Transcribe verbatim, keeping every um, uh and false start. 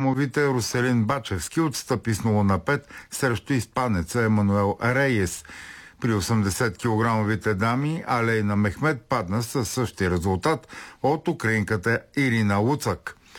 килограмовите Руселин Бачевски отстъпи с нула на пет срещу испанеца Емануел Рейес. При осемдесет килограмовите дами Алейна Мехмед падна със същия резултат от украинката Ирина Луцак.